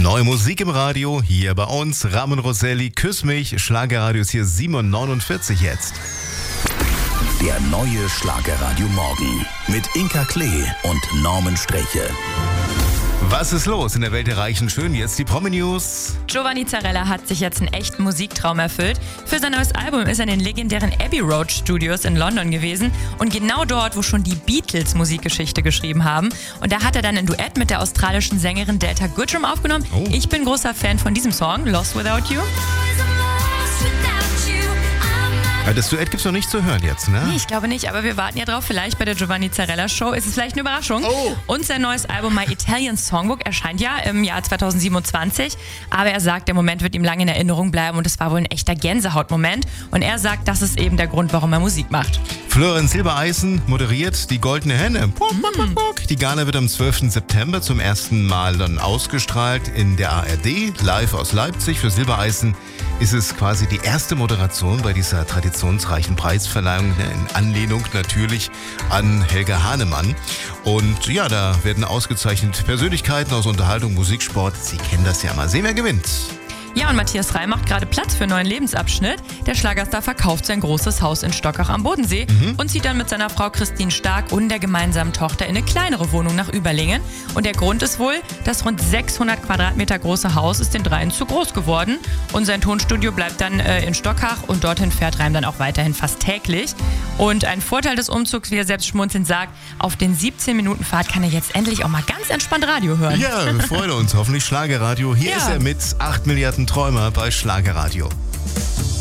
Neue Musik im Radio, hier bei uns. Ramon Rosselli, Küss mich. Schlagerradio ist hier 7:49 jetzt. Der neue Schlagerradio Morgen mit Inka Klee und Norman Streche. Was ist los in der Welt der Reichen? Schön, jetzt die Promi-News. Giovanni Zarella hat sich jetzt einen echten Musiktraum erfüllt. Für sein neues Album ist er in den legendären Abbey Road Studios in London gewesen und genau dort, wo schon die Beatles Musikgeschichte geschrieben haben. Und da hat er dann ein Duett mit der australischen Sängerin Delta Goodrem aufgenommen. Oh. Ich bin großer Fan von diesem Song, Lost Without You. Das Duett gibt's noch nicht zu hören jetzt, ne? Nee, ich glaube nicht, aber wir warten ja drauf. Vielleicht bei der Giovanni Zarella Show ist es vielleicht eine Überraschung. Oh. Und sein neues Album My Italian Songbook erscheint ja im Jahr 2027. Aber er sagt, der Moment wird ihm lange in Erinnerung bleiben und es war wohl ein echter Gänsehautmoment. Und er sagt, das ist eben der Grund, warum er Musik macht. Florian Silbereisen moderiert die Goldene Henne. Die Gala wird am 12. September zum ersten Mal dann ausgestrahlt in der ARD, live aus Leipzig. Für Silbereisen ist es quasi die erste Moderation bei dieser traditionsreichen Preisverleihung, in Anlehnung natürlich an Helga Hahnemann. Und ja, da werden ausgezeichnete Persönlichkeiten aus Unterhaltung, Musik, Sport. Sie kennen das ja mal. Sehen, wer gewinnt. Ja, und Matthias Reim macht gerade Platz für einen neuen Lebensabschnitt. Der Schlagerstar verkauft sein großes Haus in Stockach am Bodensee und zieht dann mit seiner Frau Christine Stark und der gemeinsamen Tochter in eine kleinere Wohnung nach Überlingen. Und der Grund ist wohl, das rund 600 Quadratmeter große Haus ist den dreien zu groß geworden. Und sein Tonstudio bleibt dann in Stockach und dorthin fährt Reim dann auch weiterhin fast täglich. Und ein Vorteil des Umzugs, wie er selbst schmunzelnd sagt, auf den 17 Minuten Fahrt kann er jetzt endlich auch mal ganz entspannt Radio hören. Ja, wir freuen uns. Hoffentlich Schlagerradio. Hier Ja. ist er mit 8 Milliarden Träumer bei Schlagerradio.